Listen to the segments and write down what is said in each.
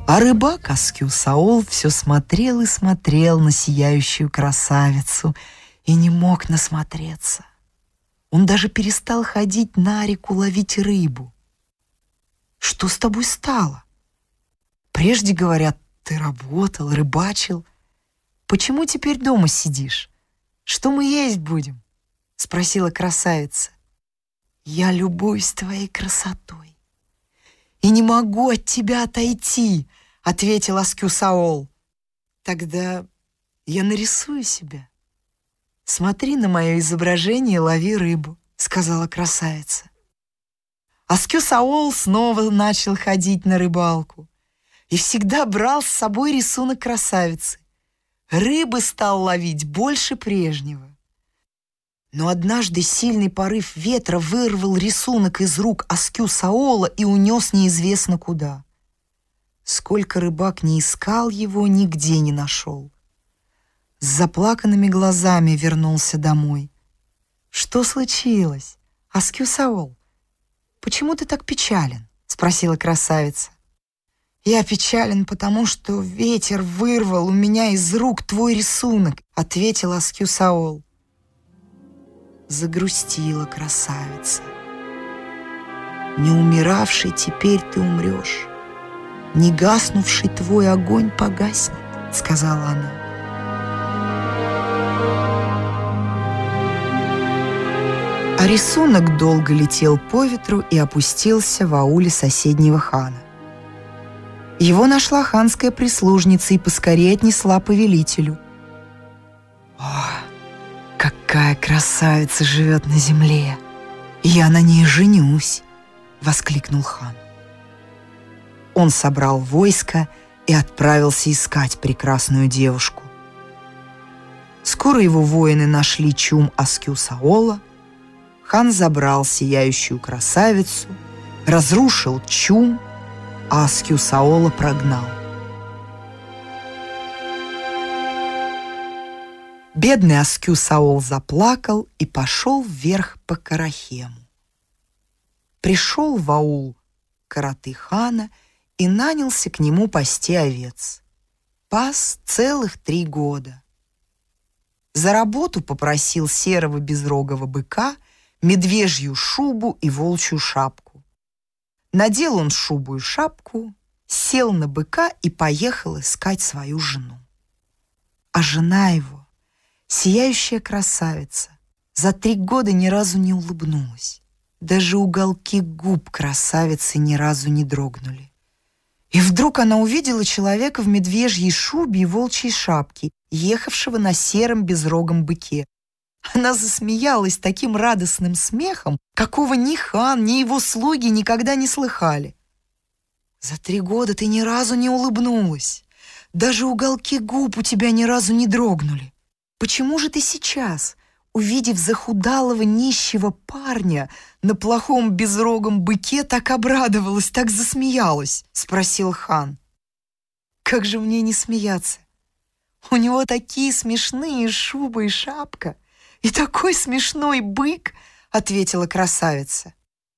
А рыбак Аскю-Саол все смотрел и смотрел на сияющую красавицу и не мог насмотреться. Он даже перестал ходить на реку ловить рыбу. «Что с тобой стало? Прежде, говорят, ты работал, рыбачил. Почему теперь дома сидишь? Что мы есть будем?» — спросила красавица. «Я любуюсь твоей красотой и не могу от тебя отойти», — ответил Аскю-Саол. «Тогда я нарисую себя. Смотри на мое изображение и лови рыбу», — сказала красавица. Аскю-Саол снова начал ходить на рыбалку и всегда брал с собой рисунок красавицы. Рыбы стал ловить больше прежнего. Но однажды сильный порыв ветра вырвал рисунок из рук Аскю-Саола и унес неизвестно куда. Сколько рыбак не искал его, нигде не нашел. С заплаканными глазами вернулся домой. «Что случилось, Аскю-Саол? Почему ты так печален?» — спросила красавица. «Я печален, потому что ветер вырвал у меня из рук твой рисунок», — ответил Аскю-Саол. Загрустила красавица. «Не умиравший теперь ты умрешь, не гаснувший твой огонь погаснет», — сказала она. А рисунок долго летел по ветру и опустился в ауле соседнего хана. Его нашла ханская прислужница и поскорее отнесла повелителю. «О, какая красавица живет на земле! Я на ней женюсь!» — воскликнул хан. Он собрал войско и отправился искать прекрасную девушку. Скоро его воины нашли чум Аскю-Саола. Хан забрал сияющую красавицу, разрушил чум, а Аскю-Саола прогнал. Бедный Аскю-Саол заплакал и пошел вверх по Карахему. Пришел в аул Караты хана и нанялся к нему пасти овец. Пас целых 3 года. За работу попросил серого безрогого быка, медвежью шубу и волчью шапку. Надел он шубу и шапку, сел на быка и поехал искать свою жену. А жена его, сияющая красавица, за 3 года ни разу не улыбнулась. Даже уголки губ красавицы ни разу не дрогнули. И вдруг она увидела человека в медвежьей шубе и волчьей шапке, ехавшего на сером безрогом быке. Она засмеялась таким радостным смехом, какого ни хан, ни его слуги никогда не слыхали. «За 3 года ты ни разу не улыбнулась. Даже уголки губ у тебя ни разу не дрогнули. Почему же ты сейчас, увидев захудалого нищего парня на плохом безрогом быке, так обрадовалась, так засмеялась?» — спросил хан. «Как же мне не смеяться? У него такие смешные шуба и шапка, и такой смешной бык», — ответила красавица.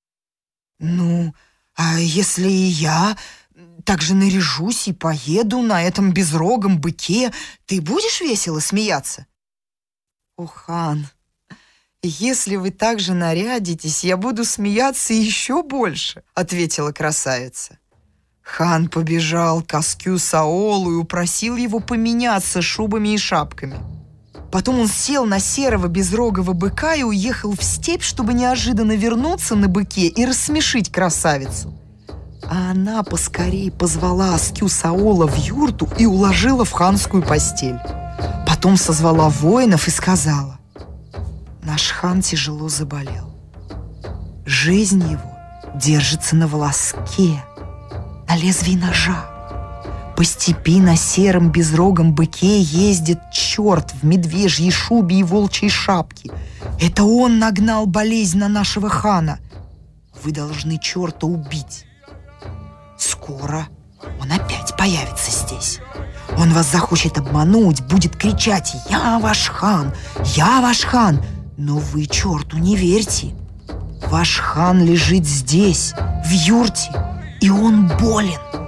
«Ну, а если и я так же наряжусь и поеду на этом безрогом быке, ты будешь весело смеяться?» «О, хан, если вы так же нарядитесь, я буду смеяться еще больше», — ответила красавица. Хан побежал к Аскю-Саолу и упросил его поменяться шубами и шапками. Потом он сел на серого безрогого быка и уехал в степь, чтобы неожиданно вернуться на быке и рассмешить красавицу. А она поскорей позвала Аскю-Саола в юрту и уложила в ханскую постель. Потом созвала воинов и сказала: «Наш хан тяжело заболел. Жизнь его держится на волоске, на лезвии ножа. По степи на сером безрогом быке ездит черт в медвежьей шубе и волчьей шапке. Это он нагнал болезнь на нашего хана. Вы должны черта убить. Скоро он опять появится здесь. Он вас захочет обмануть, будет кричать: «Я ваш хан! Я ваш хан!» Но вы черту не верьте. Ваш хан лежит здесь, в юрте, и он болен.